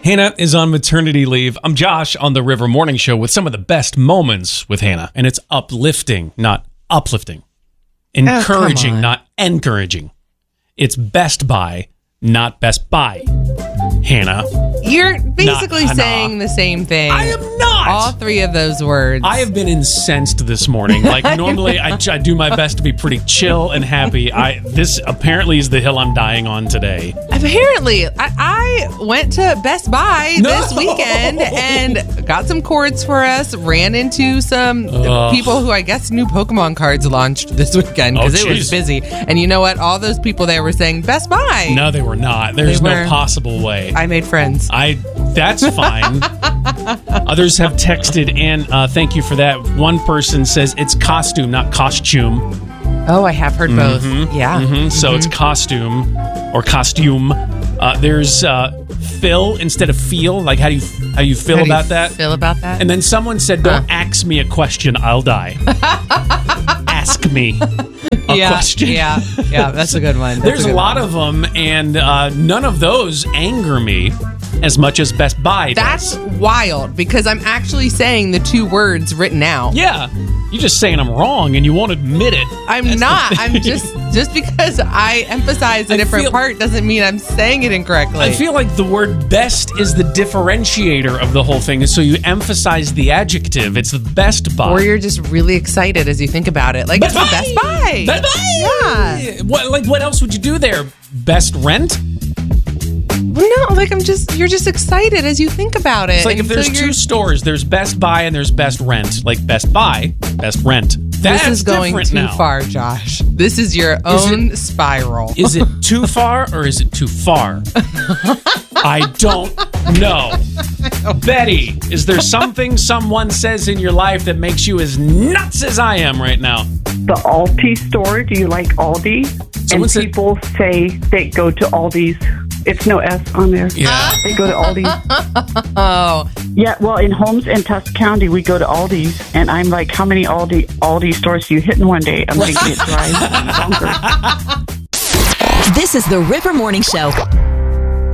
Hannah is on maternity leave. I'm Josh on the River Morning Show with some of the best moments with Hannah. And it's uplifting, not uplifting. Encouraging, not encouraging. It's Best Buy, not Best Buy. Hannah. You're basically saying the same thing. I am not. All three of those words. I have been incensed this morning. Like, normally I do my best to be pretty chill and happy. This apparently is the hill I'm dying on today. Apparently, I went to Best Buy this weekend and got some cords for us. Ran into some people who I guess new Pokemon cards launched this weekend because it was busy. And you know what? All those people there were saying Best Buy. No, they were not. There's no possible way. I made friends. That's fine. Others have texted, and thank you for that. One person says it's costume, not costume. Oh, I have heard both. Yeah. Mm-hmm. So it's costume or costume. There's Phil instead of feel. Like, how do you feel about that? Feel about that? And then someone said, "Don't ask me a question, I'll die." Ask me a question. Yeah, that's a good one. There's a lot of them, and none of those anger me as much as Best Buy does. That's wild, because I'm actually saying the two words written out. Yeah. You're just saying I'm wrong, and you won't admit it. I'm not. I'm just because I emphasize a different part doesn't mean I'm saying it incorrectly. I feel like the word best is the differentiator of the whole thing, and so you emphasize the adjective. It's the Best Buy. Or you're just really excited as you think you're like, it's the Best Buy. Best Buy. Yeah. What else would you do there? Best rent? No, like you're just excited as you think about it. It's like if there's two stores, there's Best Buy and there's Best Rent. Like Best Buy, Best Rent. This is going too far, Josh. This is your own spiral. Is it too far or is it too far? I don't know. Betty, is there something someone says in your life that makes you as nuts as I am right now? The Aldi store. Do you like Aldi? People say they go to Aldi's. It's no S on there. Yeah. They go to Aldi's. Oh. Yeah, well, in Holmes and Tusk County, we go to Aldi's, and I'm like, how many Aldi stores do you hit in one day? I'm thinking it drives longer. This is the River Morning Show.